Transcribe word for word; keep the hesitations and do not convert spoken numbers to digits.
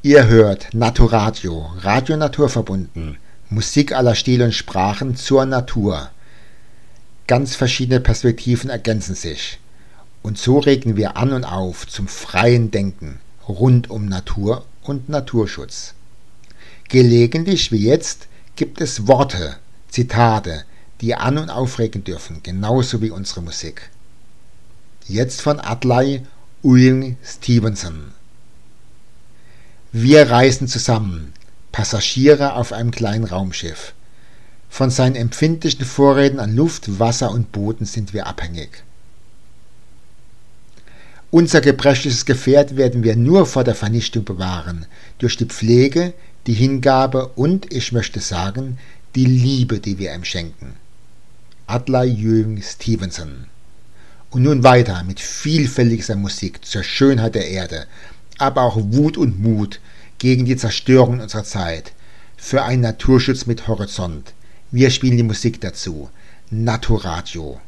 Ihr hört Naturadio, Radio Naturverbunden, Musik aller Stile und Sprachen zur Natur. Ganz verschiedene Perspektiven ergänzen sich. Und so regen wir an und auf zum freien Denken rund um Natur und Naturschutz. Gelegentlich wie jetzt gibt es Worte, Zitate, die an- und aufregen dürfen, genauso wie unsere Musik. Jetzt von Adlai Ewing Stevenson. Wir reisen zusammen, Passagiere auf einem kleinen Raumschiff. Von seinen empfindlichen Vorräten an Luft, Wasser und Boden sind wir abhängig. Unser gebrechliches Gefährt werden wir nur vor der Vernichtung bewahren, durch die Pflege, die Hingabe und, ich möchte sagen, die Liebe, die wir ihm schenken. Adlai Ewing Stevenson. Und nun weiter mit vielfältiger Musik zur Schönheit der Erde, aber auch Wut und Mut gegen die Zerstörung unserer Zeit, für einen Naturschutz mit Horizont. Wir spielen die Musik dazu. Naturadio.